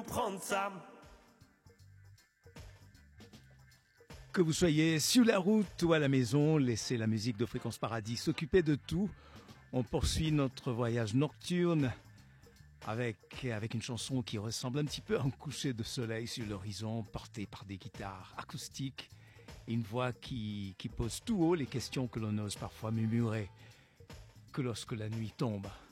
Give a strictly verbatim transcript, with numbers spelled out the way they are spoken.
prendre ça. Que vous soyez sur la route ou à la maison, laissez la musique de Fréquence Paradis s'occuper de tout. On poursuit notre voyage nocturne avec, avec une chanson qui ressemble un petit peu à un coucher de soleil sur l'horizon, portée par des guitares acoustiques et une voix qui, qui pose tout haut les questions que l'on ose parfois murmurer que lorsque la nuit tombe.